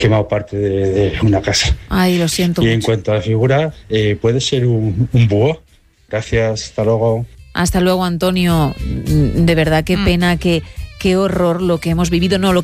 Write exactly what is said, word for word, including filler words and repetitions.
quemado parte de, de una casa. Ay, lo siento Y mucho. en cuanto a la figura, eh, puede ser un, un búho. Gracias, hasta luego. Hasta luego, Antonio. De verdad, qué Mm. pena, qué, qué horror lo que hemos vivido. No, lo